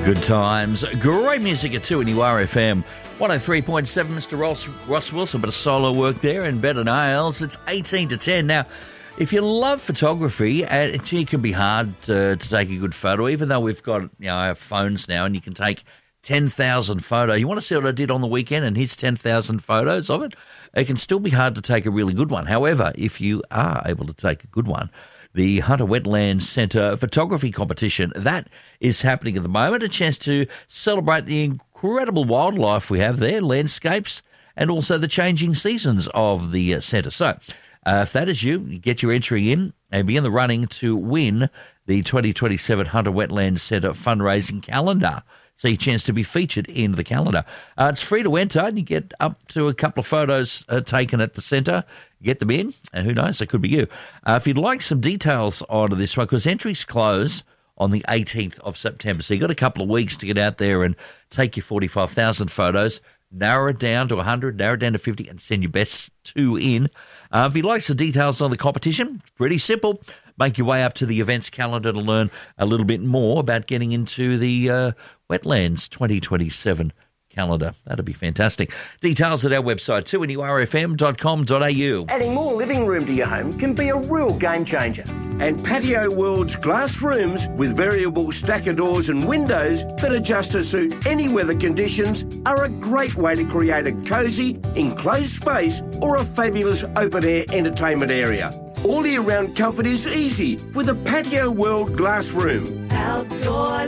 Good times. Great music at 2NURFM. 103.7, Mr. Ross Wilson, bit of solo work there, and Better Nails. It's 18 to 10. Now, if you love photography, it can be hard to take a good photo, even though we've got our phones now and you can take 10,000 photos. You want to see what I did on the weekend and here's 10,000 photos of it? It can still be hard to take a really good one. However, if you are able to take a good one, the Hunter Wetlands Centre photography competition, that is happening at the moment. A chance to celebrate the incredible wildlife we have there, landscapes, and also the changing seasons of the centre. So if that is you, get your entry in and be in the running to win the 2027 Hunter Wetlands Centre fundraising calendar. So your chance to be featured in the calendar. It's free to enter, and you get up to a couple of photos taken at the centre. Get them in, and who knows, it could be you. If you'd like some details on this one, because entries close on the 18th of September, so you've got a couple of weeks to get out there and take your 45,000 photos, narrow it down to 100, narrow it down to 50, and send your best two in. If you'd like some details on the competition, it's pretty simple. Make your way up to the events calendar to learn a little bit more about getting into the Wetlands 2027 calendar. That'd be fantastic. Details at our website, 2NURFM.com.au. Adding more living room to your home can be a real game changer. And Patio World's glass rooms with variable stacker doors and windows that adjust to suit any weather conditions are a great way to create a cosy, enclosed space or a fabulous open-air entertainment area. All year-round comfort is easy with a Patio World glass room. Outdoor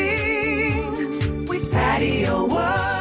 living with Patio World.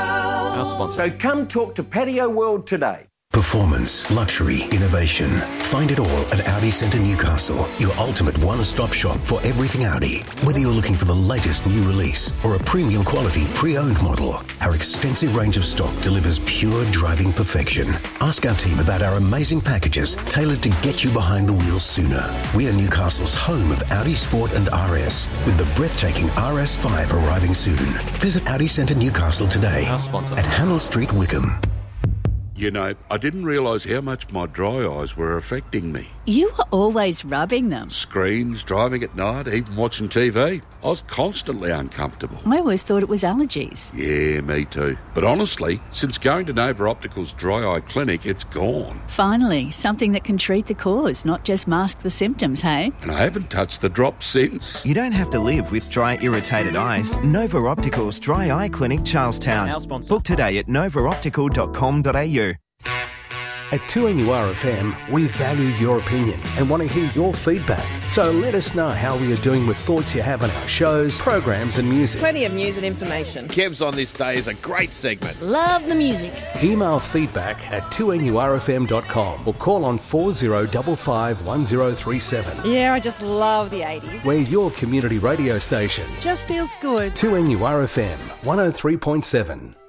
So come talk to Patio World today. Performance, luxury, innovation. Find it all at Audi Centre Newcastle, your ultimate one-stop shop for everything Audi. Whether you're looking for the latest new release or a premium quality pre-owned model, our extensive range of stock delivers pure driving perfection. Ask our team about our amazing packages tailored to get you behind the wheel sooner. We are Newcastle's home of Audi Sport and RS, with the breathtaking RS5 arriving soon. Visit Audi Centre Newcastle today at Hannell Street, Wickham. You know, I didn't realise how much my dry eyes were affecting me. You were always rubbing them. Screens, driving at night, even watching TV. I was constantly uncomfortable. I always thought it was allergies. Yeah, me too. But honestly, since going to Nova Optical's dry eye clinic, it's gone. Finally, something that can treat the cause, not just mask the symptoms, hey? And I haven't touched the drops since. You don't have to live with dry, irritated eyes. Nova Optical's Dry Eye Clinic, Charlestown. Book today at novaoptical.com.au. At 2NURFM, we value your opinion and want to hear your feedback. So let us know how we are doing with thoughts you have on our shows, programs and music. Plenty of news and information. Kev's on This Day is a great segment. Love the music. Email feedback at 2NURFM.com or call on 4055 1037. Yeah, I just love the 80s. We're your community radio station. Just feels good. 2NURFM 103.7.